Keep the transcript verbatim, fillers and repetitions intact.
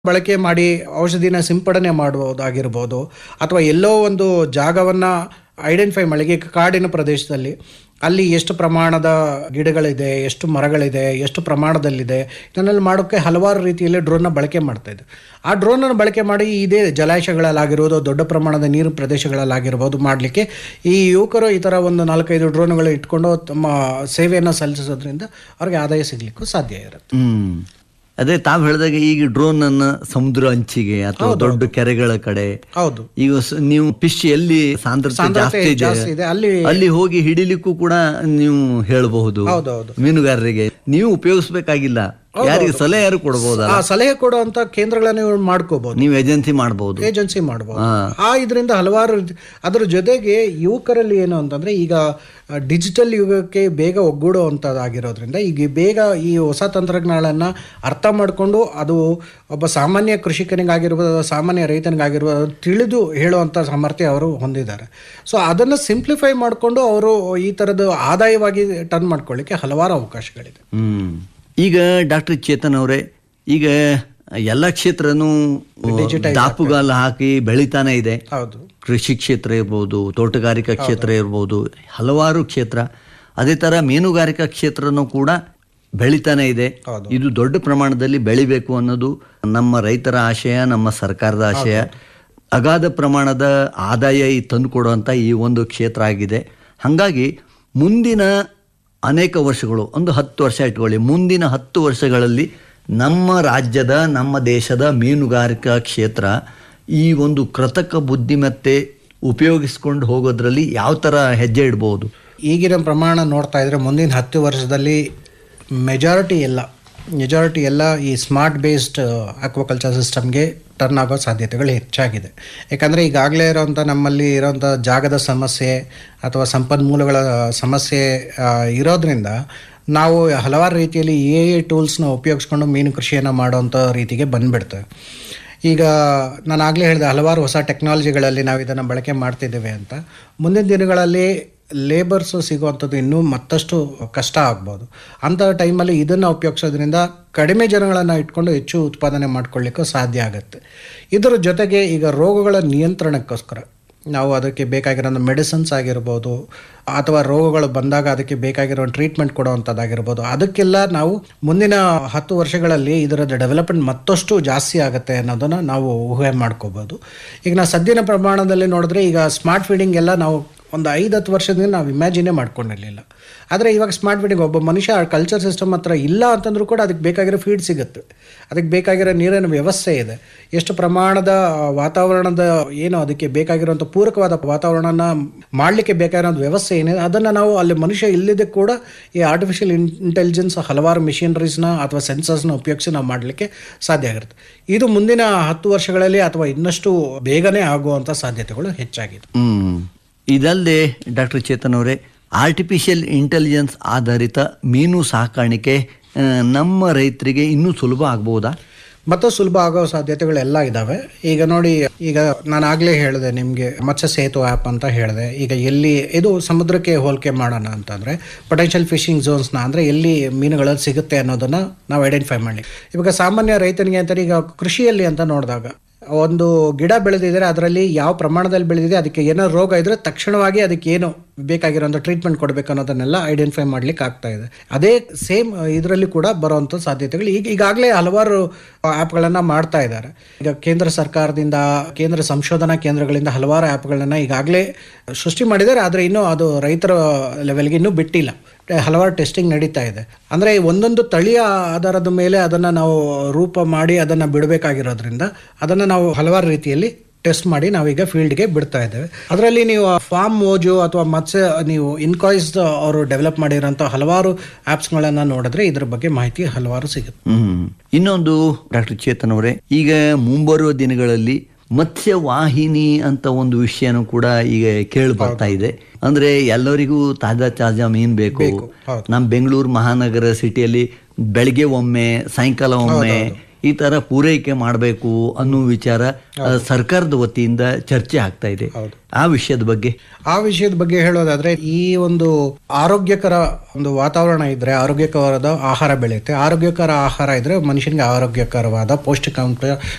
ಬಳಕೆ ಮಾಡಿ ಔಷಧಿನ ಸಿಂಪಡಣೆ ಮಾಡುವುದಾಗಿರ್ಬೋದು, ಅಥವಾ ಎಲ್ಲೋ ಒಂದು ಜಾಗವನ್ನು ಐಡೆಂಟಿಫೈ ಮಾಡಿ, ಈಗ ಕಾಡಿನ ಪ್ರದೇಶದಲ್ಲಿ ಅಲ್ಲಿ ಎಷ್ಟು ಪ್ರಮಾಣದ ಗಿಡಗಳಿದೆ, ಎಷ್ಟು ಮರಗಳಿದೆ, ಎಷ್ಟು ಪ್ರಮಾಣದಲ್ಲಿದೆ, ಇದನ್ನೆಲ್ಲ ಮಾಡೋಕ್ಕೆ ಹಲವಾರು ರೀತಿಯಲ್ಲಿ ಡ್ರೋನ್ನ ಬಳಕೆ ಮಾಡ್ತಾಯಿದ್ದೆ. ಆ ಡ್ರೋನನ್ನು ಬಳಕೆ ಮಾಡಿ ಇದೇ ಜಲಾಶಯಗಳಲ್ಲಾಗಿರ್ಬೋದು, ದೊಡ್ಡ ಪ್ರಮಾಣದ ನೀರು ಪ್ರದೇಶಗಳಲ್ಲಾಗಿರ್ಬೋದು ಮಾಡಲಿಕ್ಕೆ ಈ ಯುವಕರು ಈ ಥರ ಒಂದು ನಾಲ್ಕೈದು ಡ್ರೋನ್ಗಳು ಇಟ್ಕೊಂಡು ತಮ್ಮ ಸೇವೆಯನ್ನು ಸಲ್ಲಿಸೋದ್ರಿಂದ ಅವ್ರಿಗೆ ಆದಾಯ ಸಿಗಲಿಕ್ಕೂ ಸಾಧ್ಯ ಇರುತ್ತೆ. ಹ್ಮ್ ಅದೇ ತಾವು ಹೇಳಿದಾಗ ಈಗ ಡ್ರೋನ್ ಅನ್ನ ಸಮುದ್ರ ಅಂಚಿಗೆ ಅಥವಾ ದೊಡ್ಡ ಕೆರೆಗಳ ಕಡೆ, ಹೌದು, ಈಗ ಸ- ನೀವು ಫಿಶ್ ಎಲ್ಲಿ ಸಾಂದ್ರತೆ ಜಾಸ್ತಿ ಜಾಸ್ತಿ ಇದೆ ಇದೆ ಅಲ್ಲಿ ಅಲ್ಲಿ ಹೋಗಿ ಹಿಡಿಲಿಕ್ಕೂ ಕೂಡ ನೀವು ಹೇಳಬಹುದು. ಹೌದೌದು. ಮೀನುಗಾರರಿಗೆ ನೀವು ಉಪಯೋಗಿಸ್ಬೇಕಾಗಿಲ್ಲ, ಯಾರಿಗೆ ಸಲಹೆ ಯಾರು ಕೊಡಬಹುದಲ್ಲ, ಆ ಸಲಹೆ ಕೊಡುವಂತ ಕೇಂದ್ರಗಳನ್ನು ನೀವು ಮಾಡ್ಕೋಬಹುದು, ನೀವು ಏಜೆನ್ಸಿ ಮಾಡಬಹುದು. ಏಜೆನ್ಸಿ ಮಾಡಬಹುದು. ಆ ಇದರಿಂದ ಹಲವಾರು ರೀತಿ- ಅದ್ರ ಜೊತೆಗೆ ಯುವಕರಲ್ಲಿ ಏನು ಅಂತಂದ್ರೆ ಈಗ ಡಿಜಿಟಲ್ ಯುಗಕ್ಕೆ ಬೇಗ ಒಗ್ಗೂಡುವಂಥದ್ದಾಗಿರೋದ್ರಿಂದ ಈಗ ಬೇಗ ಈ ಹೊಸ ತಂತ್ರಜ್ಞಾನಗಳನ್ನು ಅರ್ಥ ಮಾಡಿಕೊಂಡು ಅದು ಒಬ್ಬ ಸಾಮಾನ್ಯ ಕೃಷಿಕನಿಗಾಗಿರ್ಬೋದು, ಸಾಮಾನ್ಯ ರೈತನಿಗಾಗಿರ್ಬೋದು ತಿಳಿದು ಹೇಳುವಂಥ ಸಾಮರ್ಥ್ಯ ಅವರು ಹೊಂದಿದ್ದಾರೆ. ಸೊ ಅದನ್ನು ಸಿಂಪ್ಲಿಫೈ ಮಾಡಿಕೊಂಡು ಅವರು ಈ ಥರದ್ದು ಆದಾಯವಾಗಿ ಟರ್ನ್ ಮಾಡ್ಕೊಳ್ಳಿಕ್ಕೆ ಹಲವಾರು ಅವಕಾಶಗಳಿದೆ. ಹ್ಮ್ ಈಗ ಡಾಕ್ಟರ್ ಚೇತನ್ ಅವರೇ, ಈಗ ಎಲ್ಲ ಕ್ಷೇತ್ರನೂ ದಾಪುಗಾಲು ಹಾಕಿ ಬೆಳಿತಾನೆ ಇದೆ. ಹೌದು, ಕೃಷಿ ಕ್ಷೇತ್ರ ಇರ್ಬೋದು, ತೋಟಗಾರಿಕಾ ಕ್ಷೇತ್ರ ಇರ್ಬೋದು, ಹಲವಾರು ಕ್ಷೇತ್ರ. ಅದೇ ಥರ ಮೀನುಗಾರಿಕಾ ಕ್ಷೇತ್ರನೂ ಕೂಡ ಬೆಳಿತಾನೆ ಇದೆ. ಇದು ದೊಡ್ಡ ಪ್ರಮಾಣದಲ್ಲಿ ಬೆಳಿಬೇಕು ಅನ್ನೋದು ನಮ್ಮ ರೈತರ ಆಶಯ, ನಮ್ಮ ಸರ್ಕಾರದ ಆಶಯ. ಅಗಾಧ ಪ್ರಮಾಣದ ಆದಾಯ ಈ ತಂದು ಕೊಡುವಂಥ ಈ ಒಂದು ಕ್ಷೇತ್ರ ಆಗಿದೆ. ಹಾಗಾಗಿ ಮುಂದಿನ ಅನೇಕ ವರ್ಷಗಳು, ಒಂದು ಹತ್ತು ವರ್ಷ ಇಟ್ಕೊಳ್ಳಿ, ಮುಂದಿನ ಹತ್ತು ವರ್ಷಗಳಲ್ಲಿ ನಮ್ಮ ರಾಜ್ಯದ, ನಮ್ಮ ದೇಶದ ಮೀನುಗಾರಿಕಾ ಕ್ಷೇತ್ರ ಈ ಒಂದು ಕೃತಕ ಬುದ್ಧಿಮತ್ತೆ ಉಪಯೋಗಿಸ್ಕೊಂಡು ಹೋಗೋದ್ರಲ್ಲಿ ಯಾವ ಥರ ಹೆಜ್ಜೆ ಇಡ್ಬೋದು? ಈಗಿನ ಪ್ರಮಾಣ ನೋಡ್ತಾ ಇದ್ರೆ ಮುಂದಿನ ಹತ್ತು ವರ್ಷದಲ್ಲಿ ಮೆಜಾರಿಟಿ ಎಲ್ಲ ಮೆಜಾರಿಟಿ ಎಲ್ಲ ಈ ಸ್ಮಾರ್ಟ್ ಬೇಸ್ಡ್ ಆಕ್ವಾಕಲ್ಚರ್ ಸಿಸ್ಟಮ್ಗೆ ಟರ್ನ್ ಆಗೋ ಸಾಧ್ಯತೆಗಳು ಹೆಚ್ಚಾಗಿದೆ. ಯಾಕಂದರೆ ಈಗಾಗಲೇ ಇರೋವಂಥ ನಮ್ಮಲ್ಲಿ ಇರೋವಂಥ ಜಾಗದ ಸಮಸ್ಯೆ ಅಥವಾ ಸಂಪನ್ಮೂಲಗಳ ಸಮಸ್ಯೆ ಆ, ಇರೋದ್ರಿಂದ ನಾವು ಹಲವಾರು ರೀತಿಯಲ್ಲಿ ಎ ಐ ಟೂಲ್ಸ್ನ ಉಪಯೋಗಿಸ್ಕೊಂಡು ಮೀನು ಕೃಷಿಯನ್ನು ಮಾಡೋವಂಥ ರೀತಿಗೆ ಬಂದುಬಿಡ್ತೇವೆ. ಈಗ ನಾನು ಆಗಲೇ ಹೇಳಿದೆ ಹಲವಾರು ಹೊಸ ಟೆಕ್ನಾಲಜಿಗಳಲ್ಲಿ ನಾವು ಇದನ್ನು ಬಳಕೆ ಮಾಡ್ತಿದ್ದೇವೆ ಅಂತ. ಮುಂದಿನ ದಿನಗಳಲ್ಲಿ ಲೇಬರ್ಸು ಸಿಗುವಂಥದ್ದು ಇನ್ನೂ ಮತ್ತಷ್ಟು ಕಷ್ಟ ಆಗ್ಬೋದು. ಅಂಥ ಟೈಮಲ್ಲಿ ಇದನ್ನು ಉಪಯೋಗಿಸೋದ್ರಿಂದ ಕಡಿಮೆ ಜನಗಳನ್ನು ಇಟ್ಕೊಂಡು ಹೆಚ್ಚು ಉತ್ಪಾದನೆ ಮಾಡ್ಕೊಳ್ಳಿಕ್ಕೂ ಸಾಧ್ಯ ಆಗುತ್ತೆ. ಇದರ ಜೊತೆಗೆ ಈಗ ರೋಗಗಳ ನಿಯಂತ್ರಣಕ್ಕೋಸ್ಕರ ನಾವು ಅದಕ್ಕೆ ಬೇಕಾಗಿರೋ ಮೆಡಿಸಿನ್ಸ್ ಆಗಿರ್ಬೋದು, ಅಥವಾ ರೋಗಗಳು ಬಂದಾಗ ಅದಕ್ಕೆ ಬೇಕಾಗಿರೋ ಟ್ರೀಟ್ಮೆಂಟ್ ಕೊಡುವಂಥದ್ದಾಗಿರ್ಬೋದು, ಅದಕ್ಕೆಲ್ಲ ನಾವು ಮುಂದಿನ ಹತ್ತು ವರ್ಷಗಳಲ್ಲಿ ಇದರ ಡೆವಲಪ್ಮೆಂಟ್ ಮತ್ತಷ್ಟು ಜಾಸ್ತಿ ಆಗುತ್ತೆ ಅನ್ನೋದನ್ನು ನಾವು ಊಹೆ ಮಾಡ್ಕೋಬೋದು. ಈಗ ನಾವು ಸದ್ಯದ ಪ್ರಮಾಣದಲ್ಲಿ ನೋಡಿದ್ರೆ ಈಗ ಸ್ಮಾರ್ಟ್ ಫೀಡಿಂಗ್ ಎಲ್ಲ ನಾವು ಒಂದು ಐದು ಹತ್ತು ವರ್ಷದಿಂದ ನಾವು ಇಮ್ಯಾಜಿನೇ ಮಾಡ್ಕೊಂಡಿರಲಿಲ್ಲ. ಆದರೆ ಇವಾಗ ಸ್ಮಾರ್ಟ್ ಫೀಡಿಂಗ್ ಒಬ್ಬ ಮನುಷ್ಯ ಕಲ್ಚರ್ ಸಿಸ್ಟಮ್ ಹತ್ರ ಇಲ್ಲ ಅಂತಂದ್ರೂ ಕೂಡ ಅದಕ್ಕೆ ಬೇಕಾಗಿರೋ ಫೀಡ್ ಸಿಗುತ್ತೆ, ಅದಕ್ಕೆ ಬೇಕಾಗಿರೋ ನೀರಿನ ವ್ಯವಸ್ಥೆ ಇದೆ, ಎಷ್ಟು ಪ್ರಮಾಣದ ವಾತಾವರಣದ ಏನು ಅದಕ್ಕೆ ಬೇಕಾಗಿರೋಂಥ ಪೂರಕವಾದ ವಾತಾವರಣನ ಮಾಡಲಿಕ್ಕೆ ಬೇಕಾಗಿರೋ ವ್ಯವಸ್ಥೆ ಏನಿದೆ ಅದನ್ನು ನಾವು ಅಲ್ಲಿ ಮನುಷ್ಯ ಇಲ್ಲದೆ ಕೂಡ ಈ ಆರ್ಟಿಫಿಷಿಯಲ್ ಇಂಟೆಲಿಜೆನ್ಸ್ ಹಲವಾರು ಮಿಷಿನರೀಸ್ನ ಅಥವಾ ಸೆನ್ಸರ್ಸ್ನ ಉಪಯೋಗಿಸಿ ನಾವು ಮಾಡಲಿಕ್ಕೆ ಸಾಧ್ಯ ಆಗಿರುತ್ತೆ. ಇದು ಮುಂದಿನ ಹತ್ತು ವರ್ಷಗಳಲ್ಲಿ ಅಥವಾ ಇನ್ನಷ್ಟು ಬೇಗನೆ ಆಗುವಂಥ ಸಾಧ್ಯತೆಗಳು ಹೆಚ್ಚಾಗಿದೆ. ಹ್ಮ್ ಇದಲ್ಲದೆ ಡಾಕ್ಟರ್ ಚೇತನ್ ಅವರೇ, ಆರ್ಟಿಫಿಷಿಯಲ್ ಇಂಟೆಲಿಜೆನ್ಸ್ ಆಧಾರಿತ ಮೀನು ಸಾಕಾಣಿಕೆ ಆ, ನಮ್ಮ ರೈತರಿಗೆ ಇನ್ನೂ ಸುಲಭ ಆಗ್ಬೋದಾ? ಮತ್ತು ಸುಲಭ ಆಗೋ ಸಾಧ್ಯತೆಗಳೆಲ್ಲ ಇದ್ದಾವೆ. ಈಗ ನೋಡಿ, ಈಗ ನಾನು ಆಗಲೇ ಹೇಳಿದೆ ನಿಮಗೆ ಮತ್ಸ್ಯ ಸೇತು ಆ್ಯಪ್ ಅಂತ ಹೇಳಿದೆ. ಈಗ ಎಲ್ಲಿ ಇದು ಸಮುದ್ರಕ್ಕೆ ಹೋಲಿಕೆ ಮಾಡೋಣ ಅಂತಂದರೆ ಪೊಟೆನ್ಷಿಯಲ್ ಫಿಶಿಂಗ್ ಝೋನ್ಸ್ನ ಅಂದರೆ ಎಲ್ಲಿ ಮೀನುಗಳಲ್ಲಿ ಸಿಗುತ್ತೆ ಅನ್ನೋದನ್ನು ನಾವು ಐಡೆಂಟಿಫೈ ಮಾಡಿ. ಇವಾಗ ಸಾಮಾನ್ಯ ರೈತನಿಗೆ ಅಂತಾರೆ, ಈಗ ಕೃಷಿಯಲ್ಲಿ ಅಂತ ನೋಡಿದಾಗ ಒಂದು ಗಿಡ ಬೆಳೆದಿದ್ರೆ ಅದರಲ್ಲಿ ಯಾವ ಪ್ರಮಾಣದಲ್ಲಿ ಬೆಳೆದಿದೆ, ಅದಕ್ಕೆ ಏನೋ ರೋಗ ಇದ್ದರೆ ತಕ್ಷಣವಾಗಿ ಅದಕ್ಕೆ ಏನು ಬೇಕಾಗಿರೋಂಥ ಟ್ರೀಟ್ಮೆಂಟ್ ಕೊಡಬೇಕು ಅನ್ನೋದನ್ನೆಲ್ಲ ಐಡೆಂಟಿಫೈ ಮಾಡ್ಲಿಕ್ಕೆ ಆಗ್ತಾ ಇದೆ. ಅದೇ ಸೇಮ್ ಇದರಲ್ಲಿ ಕೂಡ ಬರುವಂಥ ಸಾಧ್ಯತೆಗಳು ಈಗ ಈಗಾಗಲೇ ಹಲವಾರು ಆ್ಯಪ್ಗಳನ್ನು ಮಾಡ್ತಾ ಇದ್ದಾರೆ. ಈಗ ಕೇಂದ್ರ ಸರ್ಕಾರದಿಂದ, ಕೇಂದ್ರ ಸಂಶೋಧನಾ ಕೇಂದ್ರಗಳಿಂದ ಹಲವಾರು ಆ್ಯಪ್ಗಳನ್ನು ಈಗಾಗಲೇ ಸೃಷ್ಟಿ ಮಾಡಿದ್ದಾರೆ. ಆದರೆ ಇನ್ನೂ ಅದು ರೈತರ ಲೆವೆಲ್ಗೆ ಇನ್ನೂ ಬಿಟ್ಟಿಲ್ಲ. ಹಲವಾರು ಟೆಸ್ಟಿಂಗ್ ನಡೀತಾ ಇದೆ. ಅಂದರೆ ಒಂದೊಂದು ತಳಿಯ ಆಧಾರದ ಮೇಲೆ ಅದನ್ನು ನಾವು ರೂಪ ಮಾಡಿ ಅದನ್ನು ಬಿಡಬೇಕಾಗಿರೋದ್ರಿಂದ ಅದನ್ನು ನಾವು ಹಲವಾರು ರೀತಿಯಲ್ಲಿ ಟೆಸ್ಟ್ ಮಾಡಿ ನಾವೀಗ ಫೀಲ್ಡ್ಗೆ ಬಿಡ್ತಾ ಇದ್ದೇವೆ. ಅದರಲ್ಲಿ ನೀವು ಫಾರ್ಮ್ ಮೋಜು ಅಥವಾ ಮತ್ಸ್ಯ ನೀವು ಇನ್ಕಾಯ್ಸ್ ಅವರು ಡೆವಲಪ್ ಮಾಡಿರೋಂಥ ಹಲವಾರು ಆ್ಯಪ್ಸ್ಗಳನ್ನು ನೋಡಿದ್ರೆ ಇದ್ರ ಬಗ್ಗೆ ಮಾಹಿತಿ ಹಲವಾರು ಸಿಗುತ್ತೆ. ಹ್ಮ್ ಇನ್ನೊಂದು ಡಾಕ್ಟರ್ ಚೇತನ್ ಅವರೇ, ಈಗ ಮುಂಬರುವ ದಿನಗಳಲ್ಲಿ ಮತ್ಸ್ಯ ವಾಹಿನಿ ಅಂತ ಒಂದು ವಿಷಯನೂ ಕೂಡ ಈಗ ಕೇಳಿ ಬರ್ತಾ ಇದೆ. ಅಂದ್ರೆ ಎಲ್ಲರಿಗೂ ತಾಜಾ ತಾಜಾ ಮೀನ್ ಬೇಕು. ನಮ್ಮ ಬೆಂಗಳೂರು ಮಹಾನಗರ ಸಿಟಿಯಲ್ಲಿ ಬೆಳಗ್ಗೆ ಒಮ್ಮೆ, ಸಾಯಂಕಾಲ ಒಮ್ಮೆ ಈ ತರ ಪೂರೈಕೆ ಮಾಡಬೇಕು ಅನ್ನೋ ವಿಚಾರ ಸರ್ಕಾರದ ವತಿಯಿಂದ ಚರ್ಚೆ ಆಗ್ತಾ ಇದೆ. ಆ ವಿಷಯದ ಬಗ್ಗೆ ಆ ವಿಷಯದ ಬಗ್ಗೆ ಹೇಳೋದಾದ್ರೆ, ಈ ಒಂದು ಆರೋಗ್ಯಕರ ಒಂದು ವಾತಾವರಣ ಇದ್ರೆ ಆರೋಗ್ಯಕರವಾದ ಆಹಾರ ಬೆಳೆಯುತ್ತೆ. ಆರೋಗ್ಯಕರ ಆಹಾರ ಇದ್ರೆ ಮನುಷ್ಯನಿಗೆ ಆರೋಗ್ಯಕರವಾದ ಪೌಷ್ಟಿಕಾಂಶ